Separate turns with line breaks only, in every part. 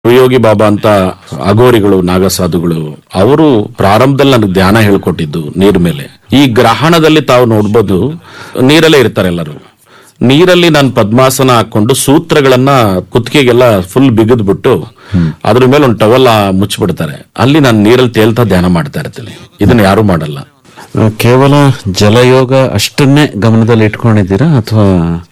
ಶಿವಯೋಗಿ ಬಾಬಾ ಅಂತ ಅಘೋರಿಗಳು ನಾಗಸಾಧುಗಳು ಅವರು ಪ್ರಾರಂಭದಲ್ಲಿ ನನಗೆ ಧ್ಯಾನ ಹೇಳ್ಕೊಟ್ಟಿದ್ದು ನೀರ್ ಮೇಲೆ. ಈ ಗ್ರಹಣದಲ್ಲಿ ತಾವು ನೋಡ್ಬೋದು ನೀರಲ್ಲೇ ಇರ್ತಾರೆ ಎಲ್ಲರೂ. ನೀರಲ್ಲಿ ನಾನು ಪದ್ಮಾಸನ ಹಾಕೊಂಡು ಸೂತ್ರಗಳನ್ನ ಕುತ್ತಿಗೆಗೆಲ್ಲ ಫುಲ್ ಬಿಗಿದ್ಬಿಟ್ಟು ಅದ್ರ ಮೇಲೆ ಒಂದು ಟವಲ್ ಮುಚ್ಚಿಬಿಡ್ತಾರೆ. ಅಲ್ಲಿ ನಾನು ನೀರಲ್ಲಿ ತೇಲ್ತಾ ಧ್ಯಾನ ಮಾಡ್ತಾ ಇರ್ತೀನಿ. ಇದನ್ನ ಯಾರು ಮಾಡಲ್ಲ.
ಕೇವಲ ಜಲಯೋಗ ಅಷ್ಟನ್ನೇ ಗಮನದಲ್ಲಿ ಇಟ್ಕೊಂಡಿದ್ದೀರಾ ಅಥವಾ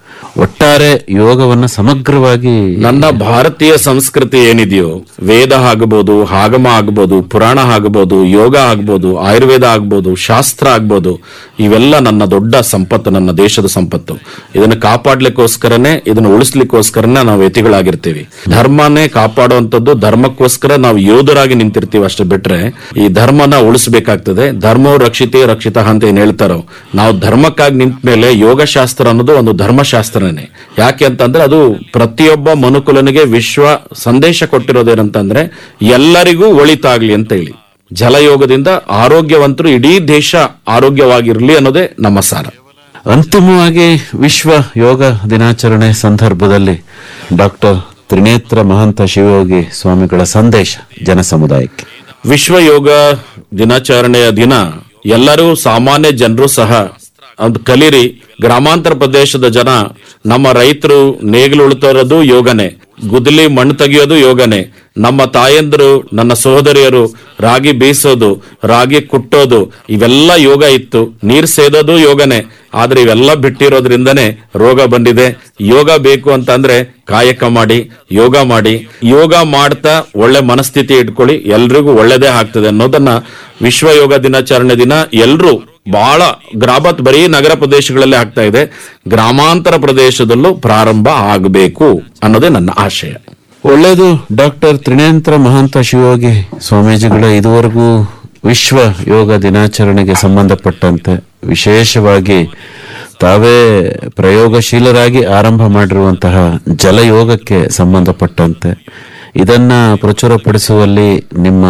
ಒಟ್ಟಾರೆ ಯೋಗವನ್ನ ಸಮಗ್ರವಾಗಿ?
ನನ್ನ ಭಾರತೀಯ ಸಂಸ್ಕೃತಿ ಏನಿದೆಯೋ, ವೇದ ಆಗಬಹುದು, ಆಗಮ ಆಗಬಹುದು, ಪುರಾಣ ಆಗಬಹುದು, ಯೋಗ ಆಗಬಹುದು, ಆಯುರ್ವೇದ ಆಗಬಹುದು, ಶಾಸ್ತ್ರ ಆಗಬಹುದು, ಇವೆಲ್ಲ ನನ್ನ ದೊಡ್ಡ ಸಂಪತ್ತು, ನನ್ನ ದೇಶದ ಸಂಪತ್ತು. ಇದನ್ನು ಕಾಪಾಡ್ಲಿಕ್ಕೋಸ್ಕರನೇ, ಇದನ್ನು ಉಳಿಸ್ಲಿಕ್ಕೋಸ್ಕರನೇ ನಾವು ಯತಿಗಳಾಗಿರ್ತೀವಿ. ಧರ್ಮನೇ ಕಾಪಾಡುವಂಥದ್ದು, ಧರ್ಮಕ್ಕೋಸ್ಕರ ನಾವು ಯೋಧರಾಗಿ ನಿಂತಿರ್ತೀವಿ. ಅಷ್ಟೇ ಬಿಟ್ರೆ ಈ ಧರ್ಮನ ಉಳಿಸಬೇಕಾಗ್ತದೆ. ಧರ್ಮೋ ರಕ್ಷಿತೇ ರಕ್ಷಿತ ಅಂತ ಏನ್ ಹೇಳ್ತಾರೋ, ನಾವು ಧರ್ಮಕ್ಕಾಗಿ ನಿಂತ ಮೇಲೆ ಯೋಗಶಾಸ್ತ್ರ ಅನ್ನೋದು ಒಂದು ಧರ್ಮಶಾಸ್ತ್ರ. ಯಾಕೆ ಅಂತಂದ್ರೆ ಅದು ಪ್ರತಿಯೊಬ್ಬ ಮನುಕುಲನಿಗೆ ವಿಶ್ವ ಸಂದೇಶ ಕೊಟ್ಟಿರೋದೇನಂತಂದ್ರೆ ಎಲ್ಲರಿಗೂ ಒಳಿತಾಗ್ಲಿ ಅಂತ ಹೇಳಿ. ಜಲಯೋಗದಿಂದ ಆರೋಗ್ಯವಂತರು ಇಡೀ ದೇಶ ಆರೋಗ್ಯವಾಗಿರ್ಲಿ ಅನ್ನೋದೇ ನಮ್ಮ ಸಾರ.
ಅಂತಿಮವಾಗಿ ವಿಶ್ವ ಯೋಗ ದಿನಾಚರಣೆ ಸಂದರ್ಭದಲ್ಲಿ ಡಾಕ್ಟರ್ ತ್ರಿನೇತ್ರ ಮಹಂತ ಶಿವಯೋಗಿ ಸ್ವಾಮಿಗಳ ಸಂದೇಶ ಜನ ಸಮುದಾಯಕ್ಕೆ.
ವಿಶ್ವ ಯೋಗ ದಿನಾಚರಣೆಯ ದಿನ ಎಲ್ಲರೂ ಸಾಮಾನ್ಯ ಜನರು ಸಹ ಅದು ಕಲೀರಿ. ಗ್ರಾಮಾಂತರ ಪ್ರದೇಶದ ಜನ, ನಮ್ಮ ರೈತರು ನೇಗಿಲು ಉಳ್ತೋರೋದು ಯೋಗನೆ, ಗುದ್ದಲಿ ಮಣ್ಣು ತೆಗೆಯೋದು ಯೋಗನೆ, ನಮ್ಮ ತಾಯಂದ್ರು ನನ್ನ ಸಹೋದರಿಯರು ರಾಗಿ ಬೀಸೋದು, ರಾಗಿ ಕುಟ್ಟೋದು, ಇವೆಲ್ಲ ಯೋಗ ಇತ್ತು. ನೀರ್ ಸೇದೋದು ಯೋಗನೆ. ಆದ್ರೆ ಇವೆಲ್ಲ ಬಿಟ್ಟಿರೋದ್ರಿಂದನೇ ರೋಗ ಬಂದಿದೆ. ಯೋಗ ಬೇಕು ಅಂತಂದ್ರೆ ಕಾಯಕ ಮಾಡಿ, ಯೋಗ ಮಾಡಿ. ಯೋಗ ಮಾಡ್ತಾ ಒಳ್ಳೆ ಮನಸ್ಥಿತಿ ಇಟ್ಕೊಳ್ಳಿ, ಎಲ್ರಿಗೂ ಒಳ್ಳೇದೇ ಆಗ್ತದೆ ಅನ್ನೋದನ್ನ ವಿಶ್ವ ಯೋಗ ದಿನಾಚರಣೆ ದಿನ ಎಲ್ರೂ ಬಹಳ ಬರೀ ನಗರ ಪ್ರದೇಶಗಳಲ್ಲಿ ಆಗ್ತಾ ಇದೆ, ಗ್ರಾಮಾಂತರ ಪ್ರದೇಶದಲ್ಲೂ ಪ್ರಾರಂಭ ಆಗಬೇಕು ಅನ್ನೋದೇ ನನ್ನ ಆಶಯ.
ಒಳ್ಳೆಯದು. ಡಾಕ್ಟರ್ ತ್ರಿನೇತ್ರ ಮಹಂತ ಶಿವಯೋಗಿ ಸ್ವಾಮೀಜಿಗಳ ಇದುವರೆಗೂ ವಿಶ್ವ ಯೋಗ ದಿನಾಚರಣೆಗೆ ಸಂಬಂಧಪಟ್ಟಂತೆ ವಿಶೇಷವಾಗಿ ತಾವೇ ಪ್ರಯೋಗಶೀಲರಾಗಿ ಆರಂಭ ಮಾಡಿರುವಂತಹ ಜಲಯೋಗಕ್ಕೆ ಸಂಬಂಧಪಟ್ಟಂತೆ ಇದನ್ನ ಪ್ರಚುರಪಡಿಸುವಲ್ಲಿ ನಿಮ್ಮ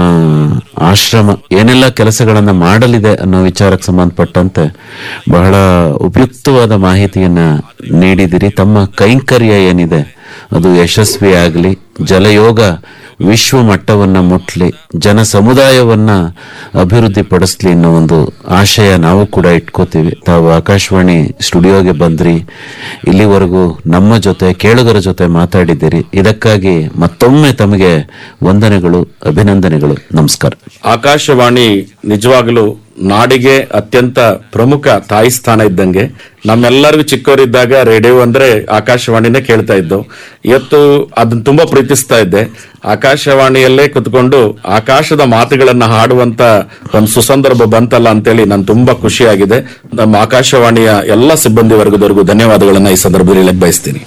ಆಶ್ರಮ ಏನೆಲ್ಲ ಕೆಲಸಗಳನ್ನ ಮಾಡಲಿದೆ ಅನ್ನೋ ವಿಚಾರಕ್ಕೆ ಸಂಬಂಧಪಟ್ಟಂತೆ ಬಹಳ ಉಪಯುಕ್ತವಾದ ಮಾಹಿತಿಯನ್ನ ನೀಡಿದಿರಿ. ತಮ್ಮ ಕೈಂಕರ್ಯ ಏನಿದೆ ಅದು ಯಶಸ್ವಿಯಾಗಲಿ, ಜಲಯೋಗ ವಿಶ್ವ ಮಟ್ಟವನ್ನ ಮುಟ್ಲಿ, ಜನ ಸಮುದಾಯವನ್ನ ಅಭಿವೃದ್ಧಿ ಪಡಿಸ್ಲಿ ಅನ್ನೋ ಒಂದು ಆಶಯ ನಾವು ಕೂಡ ಇಟ್ಕೋತೀವಿ. ತಾವು ಆಕಾಶವಾಣಿ ಸ್ಟುಡಿಯೋಗೆ ಬಂದ್ರಿ, ಇಲ್ಲಿವರೆಗೂ ನಮ್ಮ ಜೊತೆ ಕೇಳುಗರ ಜೊತೆ ಮಾತಾಡಿದ್ದೀರಿ. ಇದಕ್ಕಾಗಿ ಮತ್ತೊಮ್ಮೆ ತಮಗೆ ವಂದನೆಗಳು, ಅಭಿನಂದನೆಗಳು. ನಮಸ್ಕಾರ.
ಆಕಾಶವಾಣಿ ನಿಜವಾಗಲೂ ನಾಡಿಗೆ ಅತ್ಯಂತ ಪ್ರಮುಖ ತಾಯಿ ಸ್ಥಾನ ಇದ್ದಂಗೆ. ನಮ್ಮೆಲ್ಲರಿಗೂ ಚಿಕ್ಕವರಿದ್ದಾಗ ರೇಡಿಯೋ ಅಂದ್ರೆ ಆಕಾಶವಾಣಿನೇ ಕೇಳ್ತಾ ಇದ್ದು. ಇವತ್ತು ಅದನ್ನ ತುಂಬಾ ಪ್ರೀತಿಸ್ತಾ ಇದ್ದೆ. ಆಕಾಶವಾಣಿಯಲ್ಲೇ ಕುತ್ಕೊಂಡು ಆಕಾಶದ ಮಾತುಗಳನ್ನ ಹಾಡುವಂತ ಒಂದು ಸುಸಂದರ್ಭ ಬಂತಲ್ಲ ಅಂತೇಳಿ ನಾನು ತುಂಬಾ ಖುಷಿಯಾಗಿದೆ. ನಮ್ಮ ಆಕಾಶವಾಣಿಯ ಎಲ್ಲ ಸಿಬ್ಬಂದಿ ವರ್ಗದವರೆಗೂ ಧನ್ಯವಾದಗಳನ್ನ ಈ ಸಂದರ್ಭದಲ್ಲಿ ಹೇಳಕ್ ಬಯಸ್ತೀನಿ.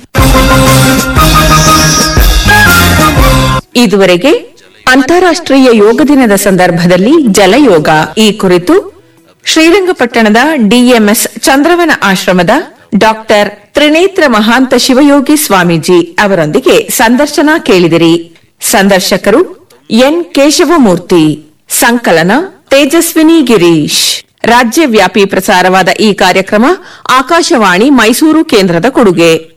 ಇದುವರೆಗೆ ಅಂತಾರಾಷ್ಟ್ರೀಯ ಯೋಗ ದಿನದ ಸಂದರ್ಭದಲ್ಲಿ ಜಲಯೋಗ ಈ ಕುರಿತು ಶ್ರೀರಂಗಪಟ್ಟಣದ ಡಿಎಂಎಸ್ ಚಂದ್ರವನ ಆಶ್ರಮದ ಡಾಕ್ಟರ್ ತ್ರಿನೇತ್ರ ಮಹಾಂತ ಶಿವಯೋಗಿ ಸ್ವಾಮೀಜಿ ಅವರೊಂದಿಗೆ ಸಂದರ್ಶನ ಕೇಳಿದಿರಿ. ಸಂದರ್ಶಕರು ಎನ್ ಕೇಶವಮೂರ್ತಿ, ಸಂಕಲನ ತೇಜಸ್ವಿನಿ ಗಿರೀಶ್. ರಾಜ್ಯವ್ಯಾಪಿ ಪ್ರಸಾರವಾದ ಈ ಕಾರ್ಯಕ್ರಮ ಆಕಾಶವಾಣಿ ಮೈಸೂರು ಕೇಂದ್ರದ ಕೊಡುಗೆ.